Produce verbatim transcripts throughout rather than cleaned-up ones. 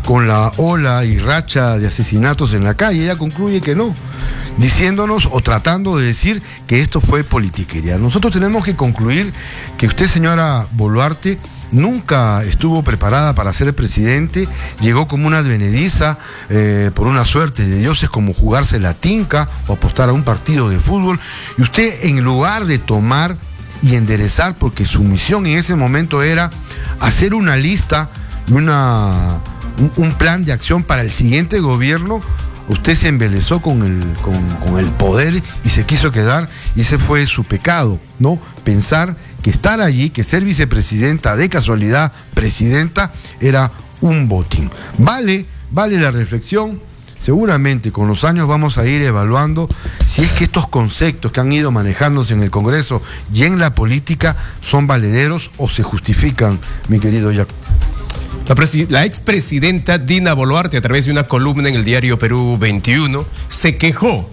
con la ola y racha de asesinatos en la calle. Ella concluye que no, diciéndonos o tratando de decir que esto fue politiquería. Nosotros tenemos que concluir que usted, señora Boluarte, nunca estuvo preparada para ser presidente, llegó como una advenediza eh, por una suerte de dioses, como jugarse la tinca o apostar a un partido de fútbol, y usted, en lugar de tomar y enderezar, porque su misión en ese momento era hacer una lista y una, un, un plan de acción para el siguiente gobierno, usted se embelezó con el, con, con el poder y se quiso quedar, y ese fue su pecado, ¿no? Pensar que estar allí, que ser vicepresidenta, de casualidad presidenta, era un botín. Vale, vale la reflexión. Seguramente con los años vamos a ir evaluando si es que estos conceptos que han ido manejándose en el Congreso y en la política son valederos o se justifican, mi querido Jack. La, la expresidenta Dina Boluarte, a través de una columna en el diario Perú veintiuno, se quejó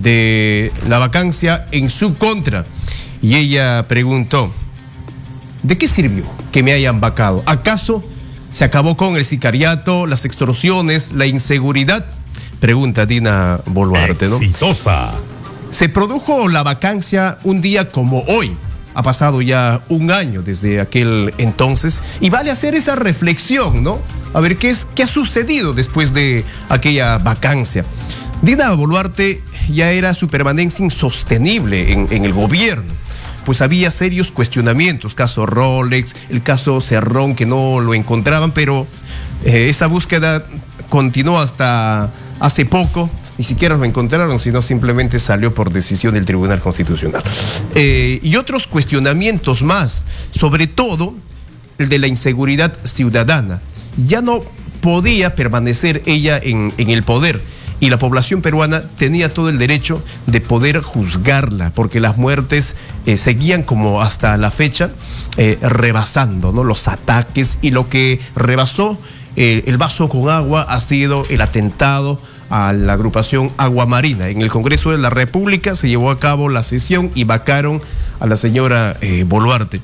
de la vacancia en su contra. Y ella preguntó: ¿de qué sirvió que me hayan vacado? ¿Acaso se acabó con el sicariato, las extorsiones, la inseguridad? Pregunta Dina Boluarte, ¿no? Exitosa. Se produjo la vacancia un día como hoy. Ha pasado ya un año desde aquel entonces y vale hacer esa reflexión, ¿no? A ver qué es, qué ha sucedido después de aquella vacancia. Dina Boluarte ya era su permanencia insostenible en, en el gobierno, pues había serios cuestionamientos, caso Rolex, el caso Cerrón, que no lo encontraban, pero eh, esa búsqueda continuó hasta hace poco. Ni siquiera lo encontraron, sino simplemente salió por decisión del Tribunal Constitucional. Eh, y otros cuestionamientos más, sobre todo el de la inseguridad ciudadana. Ya no podía permanecer ella en, en el poder, y la población peruana tenía todo el derecho de poder juzgarla, porque las muertes eh, seguían como hasta la fecha eh, rebasando, ¿no?, los ataques, y lo que rebasó eh, el vaso con agua ha sido el atentado a la agrupación Agua Marina. En el Congreso de la República se llevó a cabo la sesión y vacaron a la señora eh, Boluarte.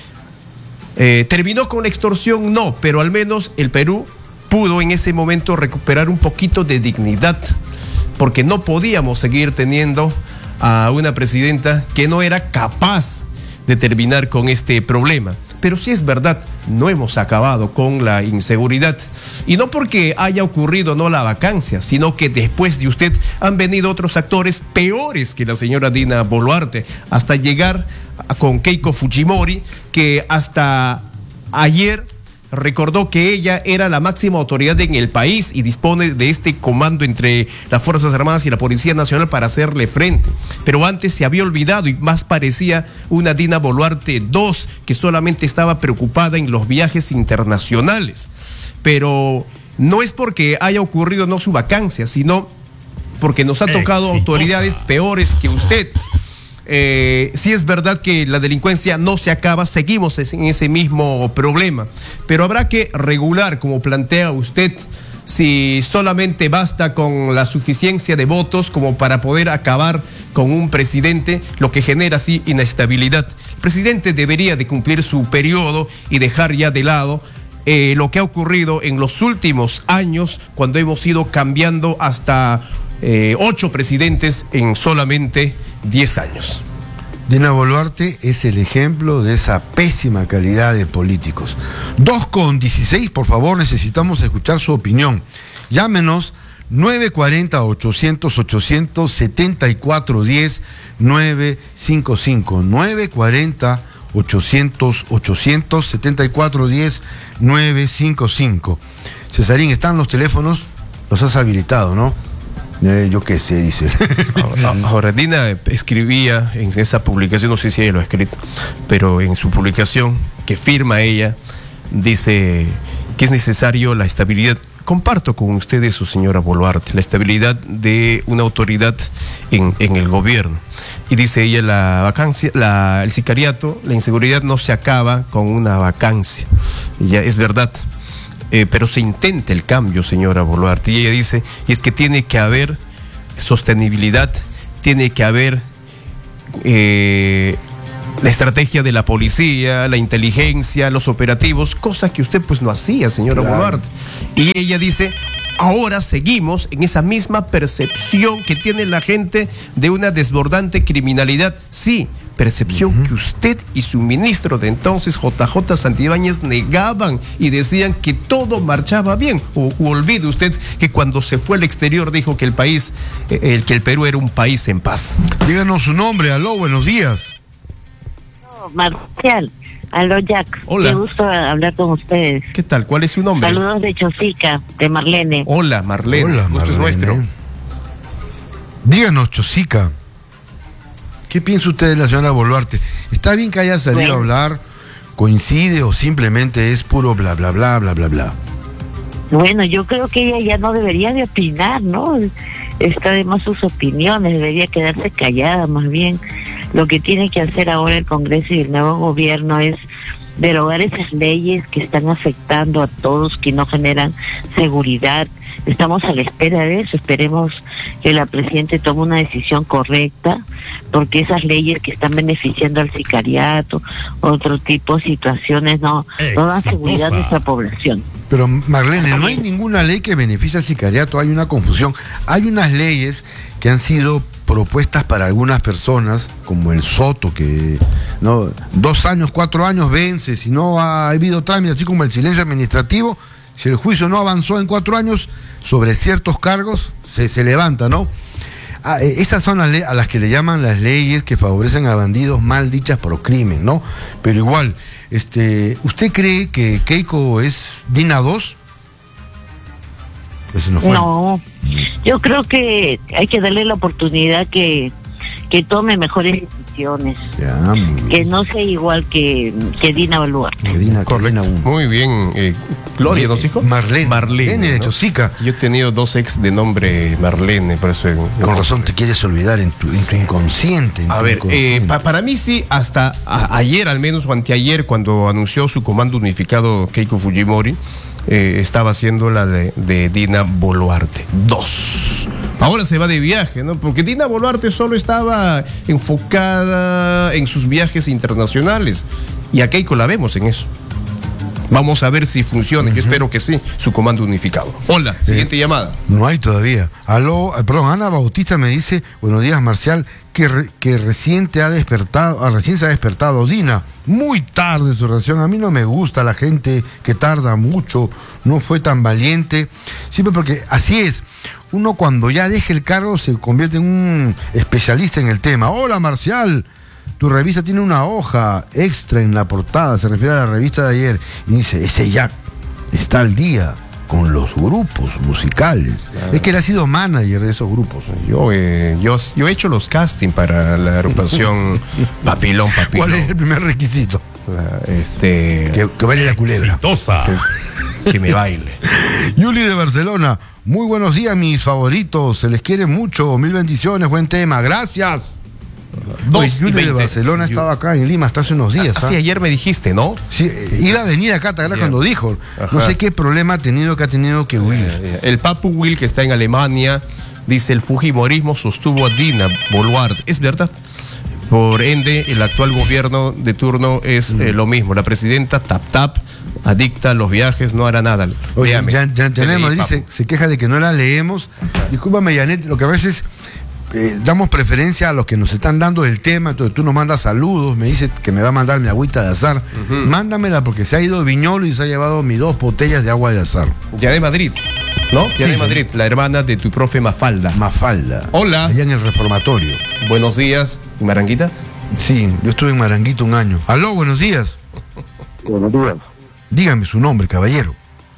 Eh, ¿Terminó con la extorsión? No, pero al menos el Perú pudo en ese momento recuperar un poquito de dignidad, porque no podíamos seguir teniendo a una presidenta que no era capaz de terminar con este problema. Pero sí es verdad, no hemos acabado con la inseguridad. Y no porque haya ocurrido no la vacancia, sino que después de usted han venido otros actores peores que la señora Dina Boluarte, hasta llegar a, con Keiko Fujimori, que hasta ayer recordó que ella era la máxima autoridad en el país y dispone de este comando entre las Fuerzas Armadas y la Policía Nacional para hacerle frente. Pero antes se había olvidado y más parecía una Dina Boluarte dos, que solamente estaba preocupada en los viajes internacionales. Pero no es porque haya ocurrido no su vacancia, sino porque nos ha tocado Exitosa. autoridades peores que usted. Eh, sí es verdad que la delincuencia no se acaba, seguimos en ese mismo problema, pero habrá que regular, como plantea usted, si solamente basta con la suficiencia de votos como para poder acabar con un presidente, lo que genera así inestabilidad. El presidente debería de cumplir su periodo y dejar ya de lado eh, lo que ha ocurrido en los últimos años, cuando hemos ido cambiando hasta Eh, ocho presidentes en solamente diez años. Dina Boluarte es el ejemplo de esa pésima calidad de políticos. dos con dieciséis, por favor, necesitamos escuchar su opinión. Llámenos nueve cuatro cero, ochocientos, ochocientos, setenta y cuatro diez, nueve cinco cinco, nueve cuatro cero, ochocientos, ochocientos, setenta y cuatro diez, nueve cinco cinco. Cesarín, están los teléfonos, los has habilitado, ¿no? Eh, yo qué sé, dice. Ahora, Dina escribía en esa publicación, no sé si ella lo ha escrito, pero en su publicación que firma ella, dice que es necesario la estabilidad. Comparto con ustedes, su señora Boluarte, la estabilidad de una autoridad en, en el gobierno. Y dice ella, la vacancia, la, el sicariato, la inseguridad no se acaba con una vacancia. Y ya es verdad. Eh, pero se intenta el cambio, señora Boluarte. Y ella dice, y es que tiene que haber sostenibilidad, tiene que haber eh, la estrategia de la policía, la inteligencia, los operativos, cosas que usted pues no hacía, señora Claro. Boluarte. Y ella dice, ahora seguimos en esa misma percepción que tiene la gente de una desbordante criminalidad. Sí, percepción uh-huh. que usted y su ministro de entonces, J J Santibáñez, negaban y decían que todo marchaba bien. O, o olvide usted que cuando se fue al exterior dijo que el país, eh, el, que el Perú era un país en paz. Díganos su nombre, aló, buenos días. Marcial, aló Jack. Hola. Qué gusto hablar con ustedes. ¿Qué tal? ¿Cuál es su nombre? Saludos de Chosica, de Marlene. Hola, Marlene. Hola, Gusto es Marlene. nuestro. Díganos, Chosica, ¿qué piensa usted de la señora Boluarte? ¿Está bien que haya salido Bueno. a hablar? ¿Coincide o simplemente es puro bla, bla, bla, bla, bla, bla? Bueno, yo creo que ella ya no debería de opinar, ¿no? Está de más sus opiniones, debería quedarse callada más bien. Lo que tiene que hacer ahora el Congreso y el nuevo gobierno es derogar esas leyes que están afectando a todos, que no generan seguridad. Estamos a la espera de eso, esperemos que la Presidenta tome una decisión correcta, porque esas leyes que están beneficiando al sicariato, otro tipo de situaciones, no, no dan seguridad a nuestra población. Pero Marlene, no hay ninguna ley que beneficie al sicariato, hay una confusión. Hay unas leyes que han sido propuestas para algunas personas, como el Soto, que no dos años, cuatro años vence, si no ha habido trámite, así como el silencio administrativo, si el juicio no avanzó en cuatro años sobre ciertos cargos, se, se levanta, ¿no? Ah, eh, esas son las le- a las que le llaman las leyes que favorecen a bandidos mal dichas por crimen, ¿no? Pero igual, este, ¿usted cree que Keiko es Dina dos? Pues se nos fue. No, yo creo que hay que darle la oportunidad que, que tome mejores decisiones, Ya, muy bien. que no sea igual que, que Dina Boluarte. Que Dina, que Dina uno. Muy bien. Eh, Gloria, ¿no, hijo? Marlene. Marlene. Marlene de ¿no? Chosica. Yo he tenido dos ex de nombre Marlene, por eso. Con razón te quieres olvidar en tu, en tu inconsciente. en A tu ver, eh, inconsciente. pa- para mí sí, hasta a- ayer al menos, o anteayer, cuando anunció su comando unificado Keiko Fujimori, eh, estaba haciendo la de, de Dina Boluarte. Dos. Ahora se va de viaje, ¿no? Porque Dina Boluarte solo estaba enfocada en sus viajes internacionales. Y a Keiko la vemos en eso. Vamos a ver si funciona, yo espero que sí, su comando unificado. Hola, siguiente llamada. No hay todavía. Aló, eh, perdón, Ana Bautista me dice, buenos días, Marcial, que, re- que recién te ha despertado, ah, recién se ha despertado Dina. Muy tarde su reacción. A mí no me gusta la gente que tarda mucho, no fue tan valiente. Siempre porque así es. Uno cuando ya deja el cargo se convierte en un especialista en el tema. Hola, Marcial. Tu revista tiene una hoja extra en la portada, se refiere a la revista de ayer, y dice, ese Jack está al día con los grupos musicales. Claro. Es que él ha sido manager de esos grupos. Yo, eh, yo, yo he hecho los castings para la agrupación Papilón Papilón. ¿Cuál es el primer requisito? La- Este, Que, que baile la culebra. que, que me baile. Yuli de Barcelona, muy buenos días, mis favoritos, se les quiere mucho, mil bendiciones, buen tema, gracias. Dos Oye, y Yuli de veinte. Barcelona Sí, estaba acá en Lima hasta hace unos días. Así ¿ah? ayer me dijiste, ¿no? Sí, eh, iba a venir acá, ¿te acuerdas Yeah. cuando dijo? No Ajá. sé qué problema ha tenido que ha tenido que huir. Eh, El Papu Will, que está en Alemania, dice: el fujimorismo sostuvo a Dina Boluarte. Es verdad. Por ende, el actual gobierno de turno es eh, lo mismo. La presidenta tap tap, adicta a los viajes, no hará nada. Oye, Léame. Jan- Jan- Janet Leí, Madrid Papu. se, se queja de que no la leemos. Discúlpame, Janet, lo que a veces eh, damos preferencia a los que nos están dando el tema. Entonces tú nos mandas saludos, me dices que me va a mandar mi agüita de azar. Mándamela porque se ha ido Viñolo y se ha llevado mis dos botellas de agua de azar. Ya de Madrid, ¿no? Ya Sí, de Madrid, la hermana de tu profe Mafalda. Mafalda. Hola. Allá en el reformatorio. Buenos días, Maranguita. Sí, yo estuve en Maranguito un año. Aló, buenos días. Buenos días. Dígame su nombre, caballero.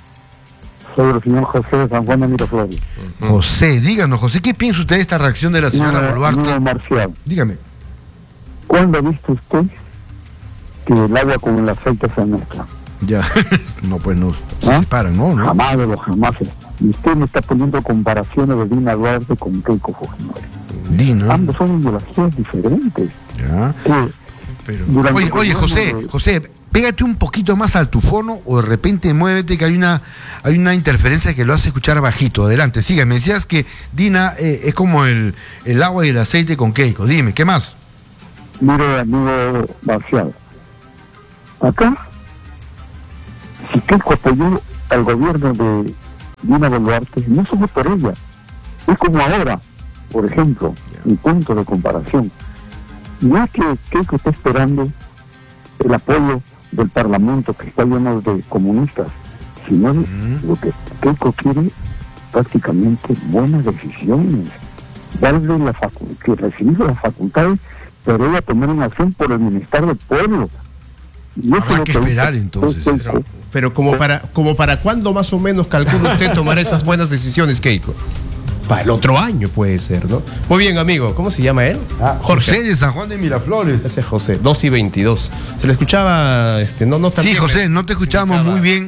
Soy el señor José de San Juan de Miraflores. José, díganos, José, ¿qué piensa usted de esta reacción de la señora No, Boluarte? no, Marcial. Dígame. ¿Cuándo ha visto usted que el agua con el aceite se mezcla? Ya, no, pues no, se ¿Ah? separan, ¿no? ¿no? Jamás de los jamás. Y usted me está poniendo comparaciones de Dina Duarte con Keiko Fujimori. Dina. Ambos son ideologías diferentes. Ya. Que Pero, durante oye, el oye, gobierno José, de- José, pégate un poquito más al tufono o de repente muévete que hay una hay una interferencia que lo hace escuchar bajito. Adelante, sigue. Me decías que Dina eh, es como el, el agua y el aceite con Keiko. Dime, ¿qué más? Mire, amigo Marcial, acá, si Keiko apoyó al gobierno de Dina Boluarte, no solo por ella, es como ahora, por ejemplo, mi punto de comparación. No es que Keiko está esperando el apoyo del Parlamento que está lleno de comunistas, sino mm. lo que Keiko quiere prácticamente buenas decisiones, darle la facu- que recibir las facultades, pero ella tomar una acción por el bienestar del pueblo. Y habrá que esperar entonces. Pero, pero como para como para cuándo más o menos calcula usted tomar esas buenas decisiones, Keiko. Para el otro año puede ser, ¿no? Muy bien, amigo. ¿Cómo se llama él? Ah, Jorge. José de San Juan de Miraflores. Ese es José, dos y veintidós. Se le escuchaba, este, no, no tan Sí, bien, José, no te escuchamos muy bien.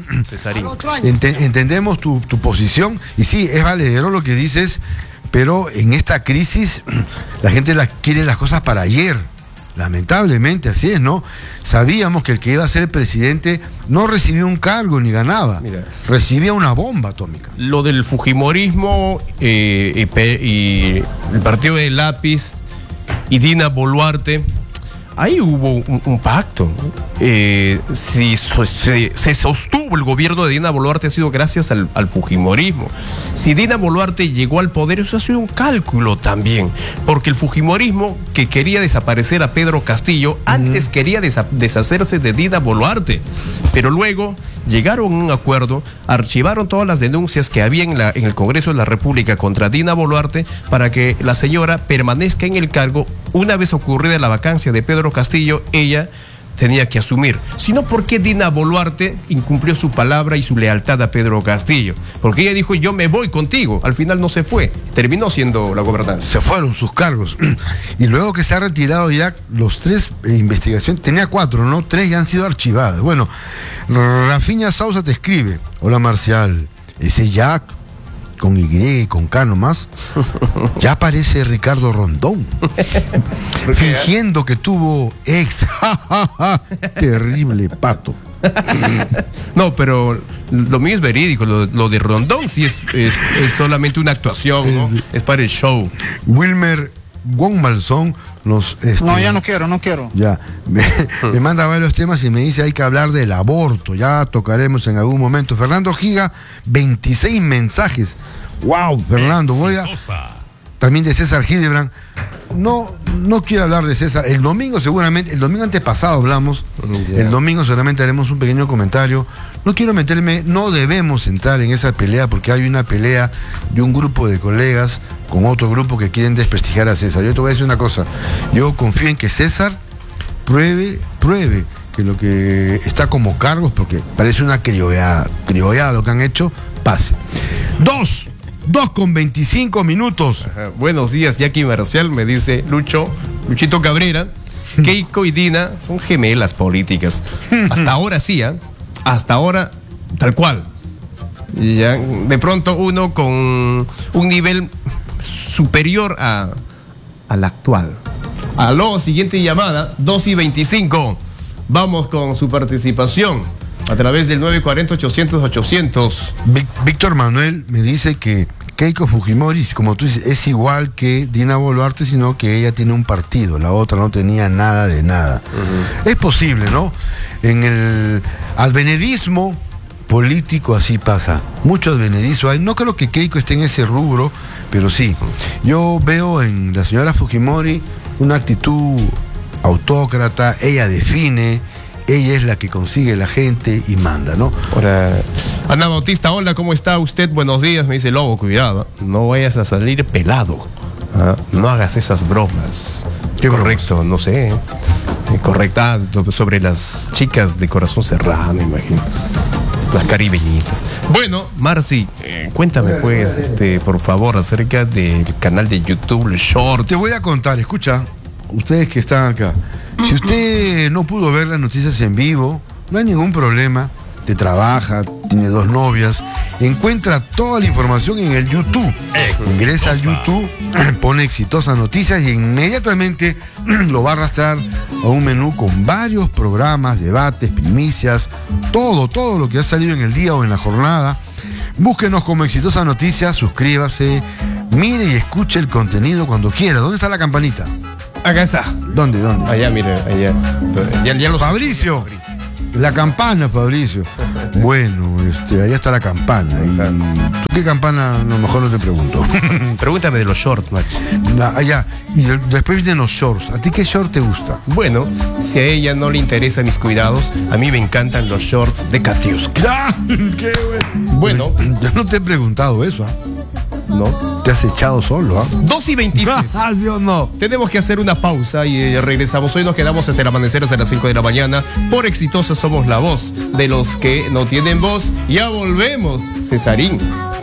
Ent- entendemos tu, tu posición. Y sí, es valedero lo que dices, pero en esta crisis la gente la, quiere las cosas para ayer. Lamentablemente así es, ¿no? Sabíamos que el que iba a ser el presidente no recibía un cargo ni ganaba. Mira, recibía una bomba atómica. Lo del fujimorismo eh, y, pe- y el partido de Lápiz y Dina Boluarte, ahí hubo un, un pacto. Eh, si so, se, se sostuvo el gobierno de Dina Boluarte ha sido gracias al, al fujimorismo. Si Dina Boluarte llegó al poder, eso ha sido un cálculo también, porque el fujimorismo que quería desaparecer a Pedro Castillo antes mm. quería desa- deshacerse de Dina Boluarte, pero luego llegaron a un acuerdo, archivaron todas las denuncias que había en, la, en el Congreso de la República contra Dina Boluarte para que la señora permanezca en el cargo. Una vez ocurrida la vacancia de Pedro Castillo, ella tenía que asumir. Si no, ¿por qué Dina Boluarte incumplió su palabra y su lealtad a Pedro Castillo? Porque ella dijo, yo me voy contigo. Al final no se fue. Terminó siendo la gobernante. Se fueron sus cargos. Y luego que se ha retirado ya los tres eh, investigaciones, tenía cuatro, ¿no? Tres ya han sido archivadas. Bueno, Rafiña Sousa te escribe. Hola, Marcial. Ese Jack, con Y y con K nomás, ya parece Ricardo Rondón. Fingiendo que tuvo ex. Terrible pato. No, pero lo mío es verídico. Lo, lo de Rondón sí es, es, es solamente una actuación, ¿no? Es para el show. Wilmer Gonmalson nos... Este, no, ya no quiero, no quiero. Ya, me, me manda varios temas y me dice hay que hablar del aborto. Ya tocaremos en algún momento. Fernando Giga, veintiséis mensajes. Wow, Fernando, voy a... También de César Hildebrand. No, no quiero hablar de César. El domingo seguramente, el domingo antepasado hablamos. Yeah. El domingo seguramente haremos un pequeño comentario. No quiero meterme, no debemos entrar en esa pelea porque hay una pelea de un grupo de colegas con otro grupo que quieren desprestigiar a César. Yo te voy a decir una cosa. Yo confío en que César pruebe, pruebe que lo que está como cargos, porque parece una criollada, criollada lo que han hecho, pase. Dos. Dos con veinticinco minutos. Ajá. Buenos días, Jackie Marcial, me dice Lucho, Luchito Cabrera. Keiko y Dina son gemelas políticas. Hasta ahora sí, ¿eh? Hasta ahora, tal cual. Ya, de pronto uno con un nivel superior a, al actual. Aló, siguiente llamada, dos y veinticinco. Vamos con su participación a través del nueve cuarenta, ochocientos, ochocientos. Víctor Manuel me dice que Keiko Fujimori, como tú dices, es igual que Dina Boluarte, sino que ella tiene un partido, la otra no tenía nada de nada. Uh-huh. Es posible, ¿no? En el advenedismo político así pasa. Mucho advenedizo hay. No creo que Keiko esté en ese rubro, pero sí. Yo veo en la señora Fujimori una actitud autócrata, ella define. Ella es la que consigue la gente y manda, ¿no? Ahora, Ana Bautista, hola, ¿cómo está usted? Buenos días, me dice Lobo, cuidado, no vayas a salir pelado. ¿Ah? No hagas esas bromas. ¿Qué correcto? bromas? No sé. Correcta sobre las chicas de corazón cerrado, me imagino. Las caribeñitas. Bueno, Marci, eh, cuéntame pues, este, por favor, acerca del canal de YouTube, Short. Te voy a contar, escucha, ustedes que están acá. Si usted no pudo ver las noticias en vivo, no hay ningún problema. Te trabaja, tiene dos novias, encuentra toda la información en el YouTube. Exitosa. Ingresa al YouTube, pone Exitosa Noticias y inmediatamente lo va a arrastrar a un menú con varios programas, debates, primicias, todo, todo lo que ha salido en el día o en la jornada. Búsquenos como Exitosa Noticias, suscríbase, mire y escuche el contenido cuando quiera. ¿Dónde está la campanita? Acá está. ¿Dónde, dónde? Allá, mire, allá. Ya, ya lo Fabricio. La campana, Fabricio. Bueno, este, allá está la campana. ¿Y tú qué campana? A lo mejor no te pregunto. Pregúntame de los shorts, Max. La- allá. Y de- después vienen los shorts. ¿A ti qué short te gusta? Bueno, si a ella no le interesan mis cuidados, a mí me encantan los shorts de Katiuska. ¡Qué bueno! Bueno, Yo no te he preguntado eso, ¿ah? ¿no? Te has echado solo, ¿ah? dos y veintiséis. ¿Ah, sí o no? Tenemos que hacer una pausa y eh, regresamos. Hoy nos quedamos hasta el amanecer, hasta las cinco de la mañana. Por Exitosa somos la voz de los que no tienen voz. Ya volvemos, Cesarín.